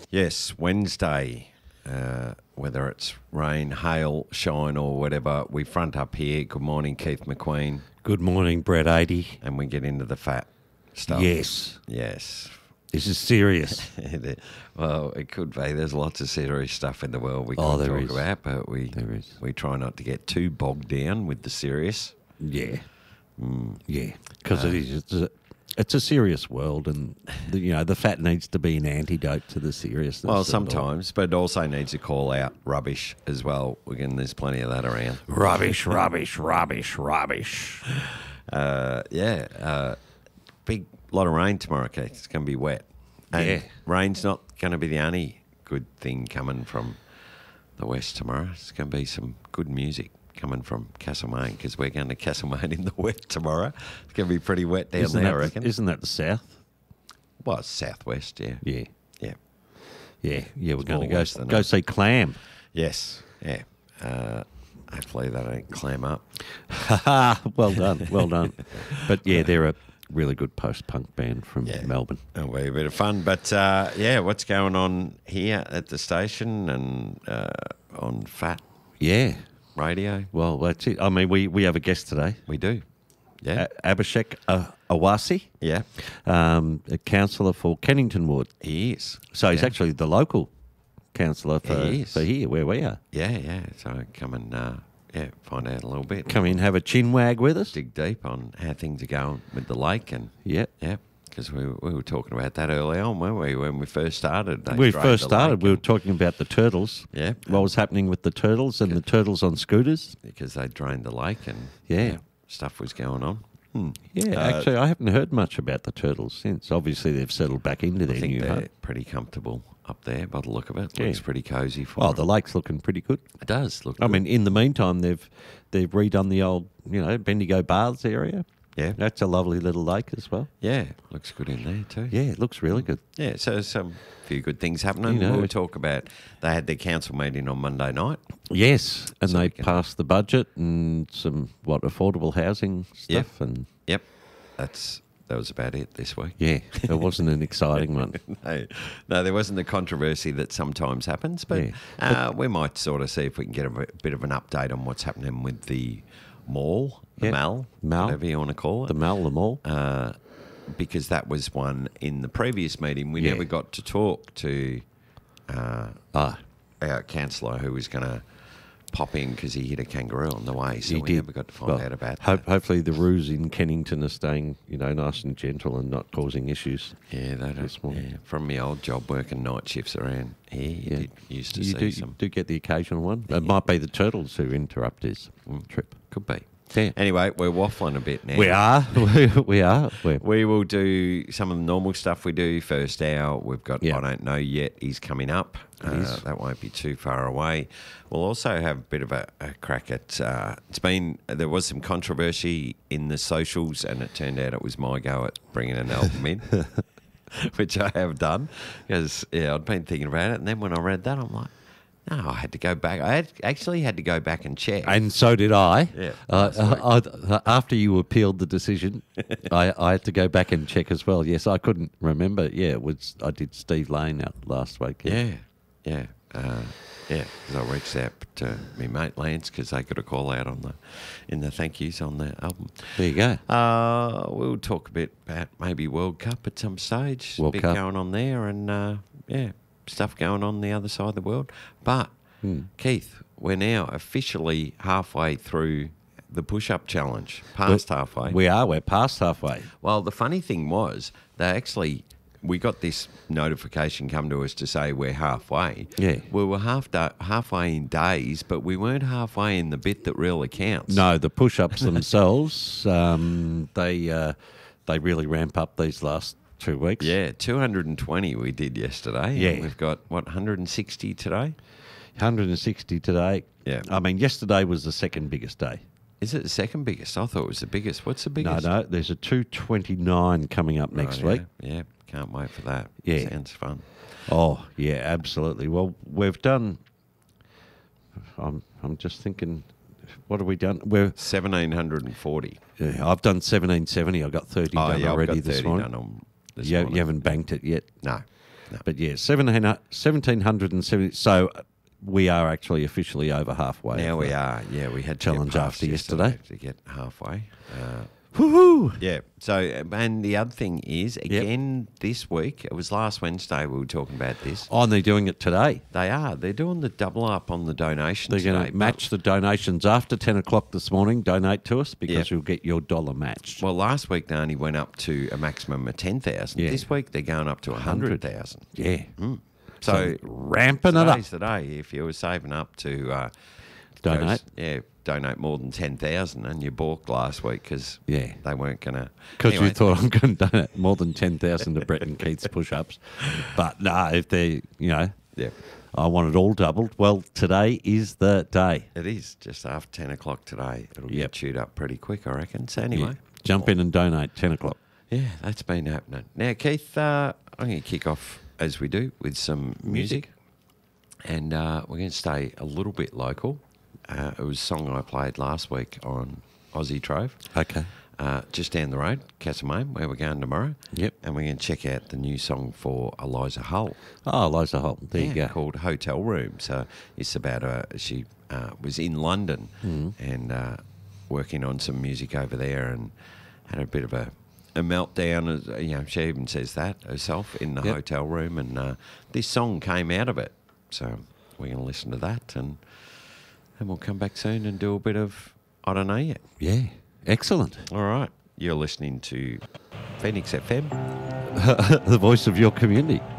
Yes, Wednesday, whether it's rain, hail, shine or whatever, we front up here. Good morning, Keith McQueen. Good morning, Brett 80. And we get into the fat stuff. Yes. Yes. This is serious. Well, it could be. There's lots of serious stuff in the world we Oh, could there talk is. about, but we try not to get too bogged down with the serious. Yeah. Yeah. Because it's a serious world, and the fat needs to be an antidote to the seriousness. Well, of it all. sometimes, but it also needs to call out rubbish as well. Again, there's plenty of that around. Rubbish, rubbish, rubbish, rubbish. Big lot of rain tomorrow, Keith. It's going to be wet. And Yeah. rain's not going to be the only good thing coming from the west tomorrow. It's going to be some good music coming from Castlemaine, because we're going to Castlemaine in the wet tomorrow. It's going to be pretty wet down there, I reckon. Isn't that the south? Well, it's southwest, yeah. Yeah. Yeah. Yeah. Yeah, we're going more to west than go that. see Clam. Yes, yeah. Hopefully they don't clam up. Well done. Well done. But, yeah, they're a really good post-punk band from Melbourne. It'll be a bit of fun. But, what's going on here at the station and on Fat Yeah. Radio? Well, that's it. I mean, we have a guest today. We do. Yeah. Abhishek Awasi, Yeah. a councillor for Kennington Ward. He is. So he's Yeah. actually the local councillor for here, where we are. Yeah. So come and find out a little bit. Come in, have a chin wag with us. Dig deep on how things are going with the lake and Yeah. because we were talking about that early on, weren't we? When we first started, We first started, we were talking about the turtles. Yeah. What was happening with the turtles and the turtles on scooters. because they drained the lake and Yeah. stuff was going on. Yeah, actually, I haven't heard much about the turtles since. Obviously, they've settled back into I their think new they're home. pretty comfortable up there by the look of it. Yeah. Looks pretty cosy for Oh, them. the lake's looking pretty good. It does look I good. mean, in the meantime, they've redone the old, Bendigo Baths area. Yeah. That's a lovely little lake as well. Yeah, looks good in there too. Yeah, it looks really good. Yeah, so some few good things happening. We'll talk about, they had their council meeting on Monday night. Yes, and So they we can- passed the budget and some, affordable housing stuff. And Yep, that was about it this week. yeah, it wasn't an exciting one. No, there wasn't the controversy that sometimes happens, but we might sort of see if we can get a bit of an update on what's happening with the mall, the Yeah. Mall, Mall. whatever you want to call it. The mall. Because that was one in the previous meeting. We Yeah. never got to talk to our councillor who was going to pop in because he hit a kangaroo on the way, so we never got to find out about that. Hopefully the roos in Kennington are staying, nice and gentle and not causing issues. Yeah, this morning. yeah, from my old job working night shifts around here, you used to You see do, some. you do get the occasional one. It might be the turtles who interrupt his trip. Could be. Yeah. Anyway, we're waffling a bit now. We are. we are. We will do some of the normal stuff we do. First hour, we've got I Don't Know Yet. He's coming up. That won't be too far away. We'll also have a bit of a crack at... there was some controversy in the socials, and it turned out it was my go at bringing an album in, which I have done. Because, I'd been thinking about it, and then when I read that, I'm like, no, I had to go back. I actually had to go back and check. And so did I. Yeah. After you appealed the decision, I had to go back and check as well. Yes, I couldn't remember. Yeah, I did Steve Lane out last week. Yeah. Because I reached out to my mate Lance because they got a call out in the thank yous on the album. There you go. We'll talk a bit about maybe World Cup at some stage. World bit Cup. going on there, and stuff going on the other side of the world. But Keith, we're now officially halfway through the push-up challenge. Past halfway. We're past halfway. Well, the funny thing was, we got this notification come to us to say we're halfway. Yeah. We were halfway in days, but we weren't halfway in the bit that really counts. No, the push-ups themselves, they really ramp up these last 2 weeks. Yeah, 220 we did yesterday. Yeah. And we've got, 160 today? 160 today. Yeah. I mean, yesterday was the second biggest day. Is it the second biggest? I thought it was the biggest. What's the biggest? No, there's a 229 coming up next week. Yeah, can't wait for that. Yeah. Sounds fun. Oh, yeah, absolutely. Well, we've done... I'm just thinking, what have we done? 1,740. I've done 1770. I got 30 done I've already got 30 this morning. done on this You morning. haven't banked it yet? No. But yeah, 1,770. So we are actually officially over halfway. Now we are. Yeah, we had challenge after yesterday to get halfway. Woohoo! Yeah. So, and the other thing is, again, this week, it was last Wednesday we were talking about this. Oh, and they're doing it today. They are. They're doing the double up on the donations. They're going to match the donations after 10 o'clock this morning. Donate to us because you'll get your dollar matched. Well, last week they only went up to a maximum of 10,000. Yeah. This week they're going up to 100,000. Yeah. So ramping it up. Today's the day. If you were saving up to Donate. Donate more than 10,000, and you balked last week because they weren't going to. Because you thought I'm going to donate more than 10,000 to Brett and Keith's push-ups. But no, if they, I want it all doubled. Well, today is the day. It is just after 10 o'clock today. It'll get chewed up pretty quick, I reckon. So anyway, jump in and donate 10 o'clock. Yeah, that's been happening. Now, Keith, I'm going to kick off as we do with some music, and we're going to stay a little bit local. It was a song I played last week on Aussie Trove. Okay. Just down the road, Castlemaine, where we're going tomorrow. Yep. And we're going to check out the new song for Eliza Hull. Oh, Eliza Hull. There you go. Called Hotel Room. So it's about she was in London and working on some music over there and had a bit of a meltdown. She even says that herself in the hotel room. And this song came out of it. So we're going to listen to that and we'll come back soon and do a bit of I Don't Know Yet. Yeah, excellent. All right. You're listening to Phoenix FM. The voice of your community.